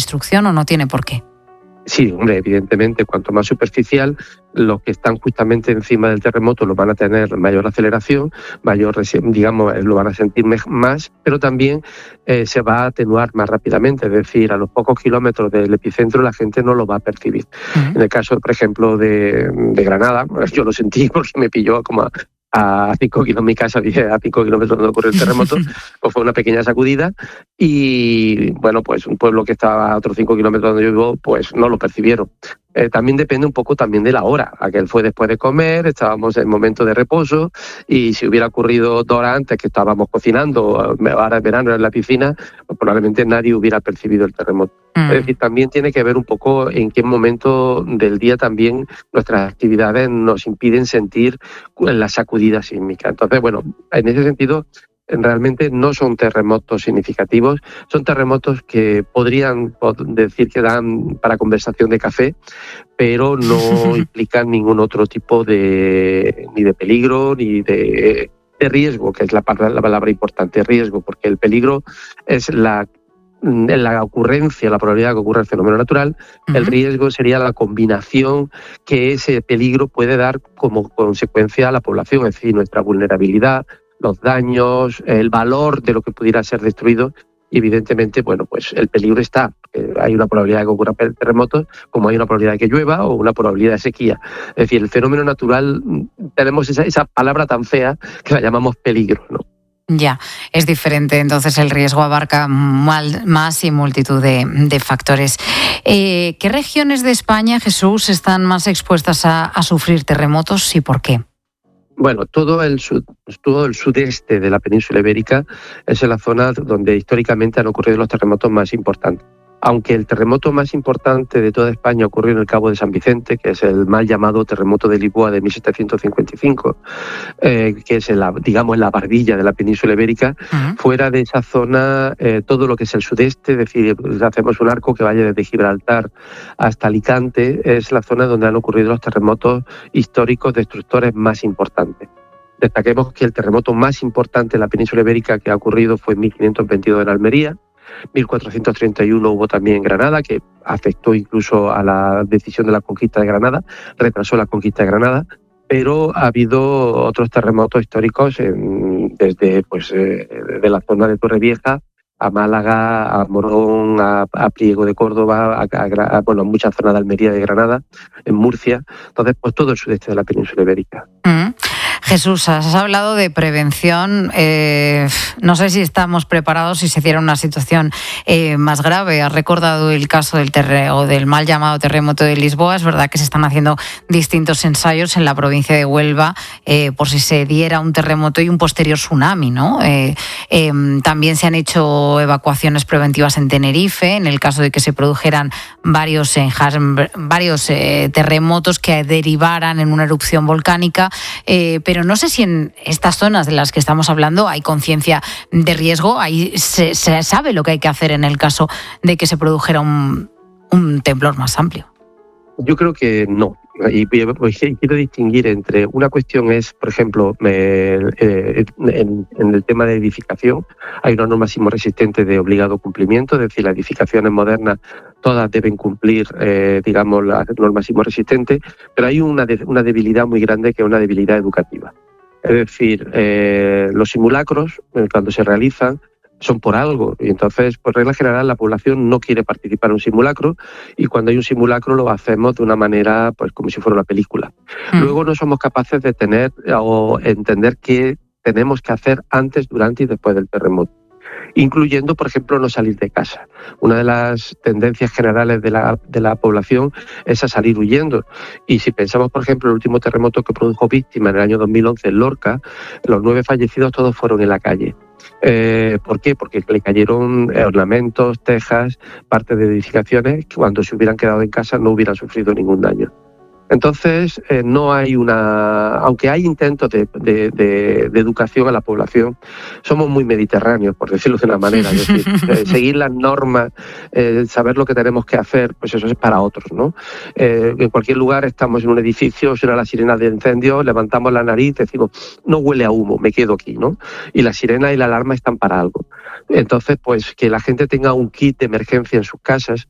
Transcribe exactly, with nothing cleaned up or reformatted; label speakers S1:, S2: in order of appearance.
S1: instrucción o no tiene por qué?
S2: Sí, hombre, evidentemente, cuanto más superficial, los que están justamente encima del terremoto lo van a tener mayor aceleración, mayor, digamos, lo van a sentir más, pero también eh, se va a atenuar más rápidamente, es decir, a los pocos kilómetros del epicentro la gente no lo va a percibir. Uh-huh. En el caso, por ejemplo, de, de Granada, yo lo sentí porque me pilló como a, a cinco kilómetros de mi casa, a cinco kilómetros donde ocurrió el terremoto, pues fue una pequeña sacudida y, bueno, pues un pueblo que estaba a otros cinco kilómetros donde yo vivo, pues no lo percibieron. Eh, también depende un poco también de la hora. Aquel fue después de comer, estábamos en momento de reposo y si hubiera ocurrido dos horas antes que estábamos cocinando, ahora en verano en la piscina, pues probablemente nadie hubiera percibido el terremoto. Mm. Es decir, también tiene que ver un poco en qué momento del día también nuestras actividades nos impiden sentir la sacudida sísmica. Entonces, bueno, en ese sentido, realmente no son terremotos significativos, son terremotos que podrían decir que dan para conversación de café, pero no implican ningún otro tipo de ni de peligro ni de, de riesgo, que es la palabra, la palabra importante, riesgo, porque el peligro es la la ocurrencia, la probabilidad de que ocurra el fenómeno natural. Uh-huh. El riesgo sería la combinación que ese peligro puede dar como consecuencia a la población, es decir, nuestra vulnerabilidad, los daños, el valor de lo que pudiera ser destruido. Y evidentemente, bueno, pues el peligro está. Eh, hay una probabilidad de que ocurra terremotos, como hay una probabilidad de que llueva o una probabilidad de sequía. Es decir, el fenómeno natural, tenemos esa, esa palabra tan fea que la llamamos peligro, ¿no?
S1: Ya, es diferente, entonces el riesgo abarca mal, más y multitud de, de factores. Eh, ¿Qué regiones de España, Jesús, están más expuestas a, a sufrir terremotos y por qué?
S2: Bueno, todo el, sud, todo el sudeste de la península ibérica es la zona donde históricamente han ocurrido los terremotos más importantes. Aunque el terremoto más importante de toda España ocurrió en el Cabo de San Vicente, que es el mal llamado terremoto de Lisboa de mil setecientos cincuenta y cinco, eh, que es, en la, digamos, en la barbilla de la península ibérica, uh-huh. Fuera de esa zona, eh, todo lo que es el sudeste, es decir, hacemos un arco que vaya desde Gibraltar hasta Alicante, es la zona donde han ocurrido los terremotos históricos destructores más importantes. Destaquemos que el terremoto más importante en la península ibérica que ha ocurrido fue en mil quinientos veintidós en Almería. mil cuatrocientos treinta y uno hubo también en Granada, que afectó incluso a la decisión de la conquista de Granada, retrasó la conquista de Granada, pero ha habido otros terremotos históricos en, desde pues, eh, de la zona de Torrevieja a Málaga, a Morón, a, a Priego de Córdoba, a, a, a bueno, muchas zonas de Almería, de Granada, en Murcia. Entonces, pues todo el sudeste de la península ibérica.
S1: Mm. Jesús, has hablado de prevención. Eh, no sé si estamos preparados si se diera una situación eh, más grave. Has recordado el caso del terre- o del mal llamado terremoto de Lisboa. Es verdad que se están haciendo distintos ensayos en la provincia de Huelva eh, por si se diera un terremoto y un posterior tsunami, ¿no? Eh, eh, también se han hecho evacuaciones preventivas en Tenerife en el caso de que se produjeran varios, eh, varios eh, terremotos que derivaran en una erupción volcánica. Eh, pero no sé si en estas zonas de las que estamos hablando hay conciencia de riesgo, ahí se, se sabe lo que hay que hacer en el caso de que se produjera un, un temblor más amplio.
S2: Yo creo que no. Y quiero distinguir entre una cuestión es, por ejemplo, eh, eh, en, en el tema de edificación, hay una norma sismo resistente de obligado cumplimiento, es decir, las edificaciones modernas todas deben cumplir, eh, digamos, las normas sismo resistentes, pero hay una, de, una debilidad muy grande que es una debilidad educativa. Es decir, eh, los simulacros, eh, cuando se realizan, son por algo, y entonces, por regla general, la población no quiere participar en un simulacro, y cuando hay un simulacro lo hacemos de una manera, pues como si fuera una película. Mm. Luego no somos capaces de tener o entender qué tenemos que hacer antes, durante y después del terremoto, incluyendo, por ejemplo, no salir de casa. Una de las tendencias generales de la, de la población es a salir huyendo. Y si pensamos, por ejemplo, el último terremoto que produjo víctimas en el año dos mil once en Lorca, los nueve fallecidos todos fueron en la calle. Eh, ¿Por qué? Porque le cayeron ornamentos, tejas, parte de edificaciones que cuando se hubieran quedado en casa no hubieran sufrido ningún daño. Entonces, eh, no hay una... Aunque hay intentos de, de, de, de educación a la población, somos muy mediterráneos, por decirlo de una manera. Es decir, eh, seguir las normas, eh, saber lo que tenemos que hacer, pues eso es para otros, ¿no? Eh, en cualquier lugar estamos en un edificio, suena la sirena de incendio, levantamos la nariz, decimos, no huele a humo, me quedo aquí, ¿no? Y la sirena y la alarma están para algo. Entonces, pues que la gente tenga un kit de emergencia en sus casas,